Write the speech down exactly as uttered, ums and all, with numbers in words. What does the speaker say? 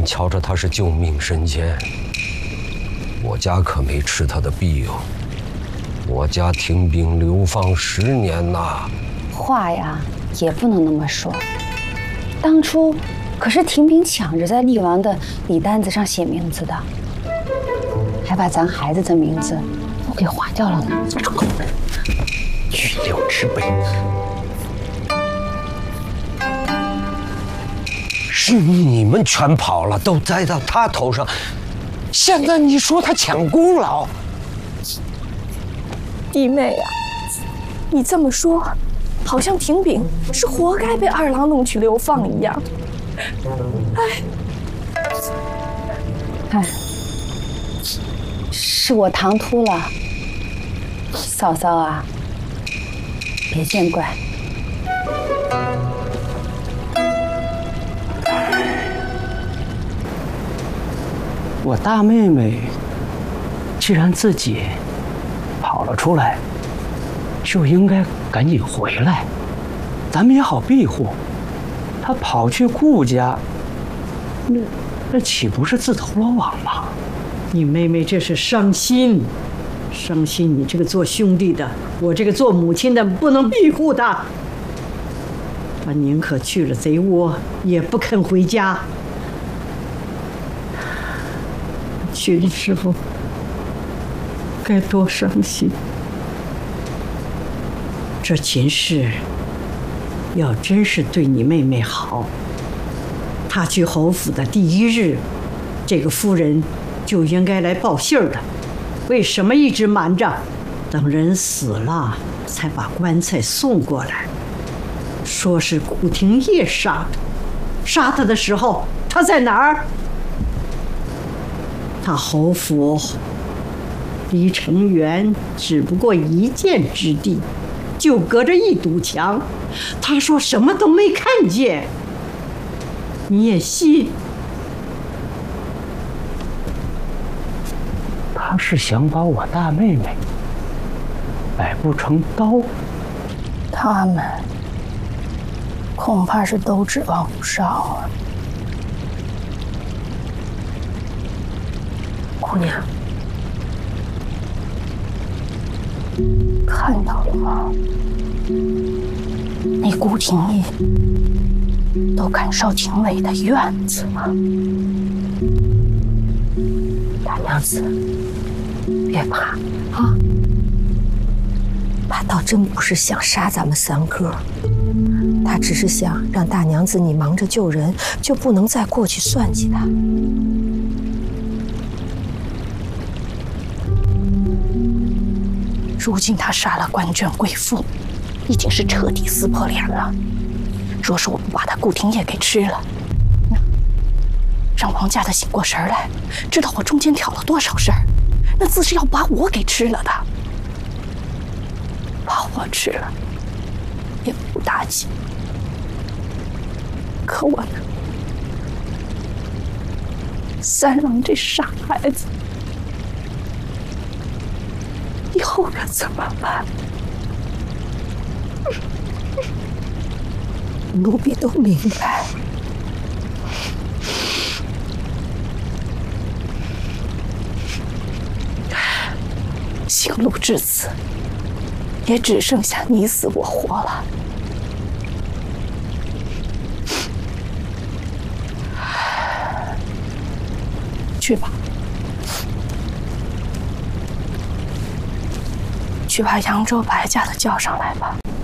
眼瞧着他是救命神仙，我家可没吃他的弊哦。我家停兵流放十年呐。 话呀，也不能那么说。当初可是停兵抢着在厉王的礼单子上写名字的，还把咱孩子的名字都给划掉了呢。 去六之辈。 是你们全跑了，都栽到他头上。现在你说他抢功劳， 弟妹呀、啊，你这么说，好像廷炳是活该被二郎弄去流放一样。哎， 哎，是我唐突了，嫂嫂啊，别见怪。 我大妹妹既然自己跑了出来，就应该赶紧回来，咱们也好庇护。她跑去顾家，那那岂不是自投罗网吗？ 你妹妹这是伤心，伤心你这个做兄弟的，我这个做母亲的不能庇护她。她宁可去了贼窝，也不肯回家。 荀师傅该多伤心！这秦氏要真是对你妹妹好，她去侯府的第一日，这个夫人就应该来报信儿的。为什么一直瞒着？等人死了才把棺材送过来，说是顾廷烨杀的。杀他的时候，他在哪儿？ 他侯府离城垣只不过一箭之地，就隔着一堵墙。他说什么都没看见，你也信？ 他是想把我大妹妹摆不成刀。 他们恐怕是都指望不上啊。 姑娘，看到了吗？那顾廷烨都敢烧廷尉的院子了。大娘子，别怕啊！ 他倒真不是想杀咱们三个，他只是想让大娘子你忙着救人，就不能再过去算计他。 如今他杀了官眷贵妇，已经是彻底撕破脸了。若是我不把他顾廷烨给吃了，让王家的醒过神来，知道我中间挑了多少事儿，那自是要把我给吃了的。把我吃了也不打紧，可我呢，三郎这傻孩子。 以后可怎么办？ 奴婢都明白。 行路至此，也只剩下你死我活了。去吧。 去把扬州白家的叫上来吧。